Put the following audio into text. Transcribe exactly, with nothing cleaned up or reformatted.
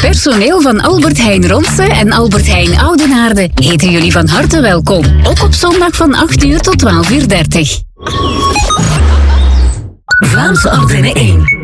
personeel van Albert Heijn Ronse en Albert Heijn Oudenaarde heten jullie van harte welkom. Ook op zondag van acht uur tot twaalf uur dertig. Vlaamse Antenne één.